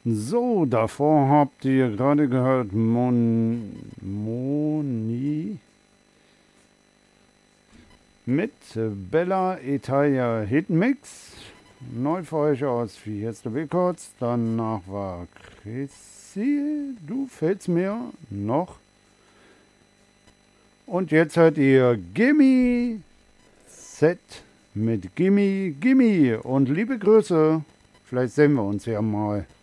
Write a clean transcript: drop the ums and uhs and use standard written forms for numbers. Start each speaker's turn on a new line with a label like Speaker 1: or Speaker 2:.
Speaker 1: So, davor habt ihr gerade gehört Moni mit Bella Italia Hitmix. Neu für euch aus Fiesta Records. Danach war Chrissy, du fehlst mir noch. Und jetzt hört ihr Gimme Set mit Gimme Gimme. Und liebe Grüße, vielleicht sehen wir uns ja mal.